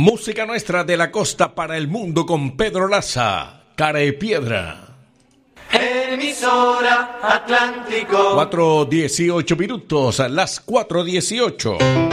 Música nuestra de la costa para el mundo con Pedro Laza, Carepiedra. Emisora Atlántico. 4:18 minutos, a las 4:18.